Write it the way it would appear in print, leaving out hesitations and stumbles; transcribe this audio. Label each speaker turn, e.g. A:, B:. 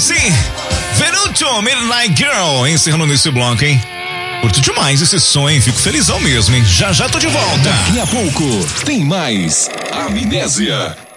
A: Tracy, Venuto, Midnight Girl, encerrando nesse bloco, hein? Curto demais esse som, hein? Fico felizão mesmo, hein? Já já tô de volta.
B: Daqui a pouco tem mais Amnésia.